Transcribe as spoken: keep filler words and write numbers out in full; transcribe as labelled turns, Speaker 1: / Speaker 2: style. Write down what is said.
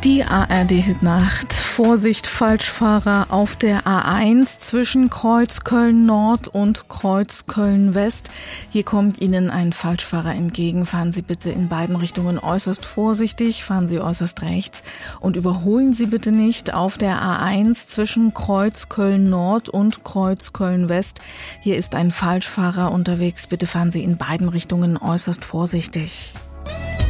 Speaker 1: Die A R D-Hitnacht. Vorsicht, Falschfahrer auf der A eins zwischen Kreuz Köln-Nord und Kreuz Köln-West. Hier kommt Ihnen ein Falschfahrer entgegen. Fahren Sie bitte in beiden Richtungen äußerst vorsichtig, fahren Sie äußerst rechts und überholen Sie bitte nicht auf der A eins zwischen Kreuz Köln-Nord und Kreuz Köln-West. Hier ist ein Falschfahrer unterwegs. Bitte fahren Sie in beiden Richtungen äußerst vorsichtig.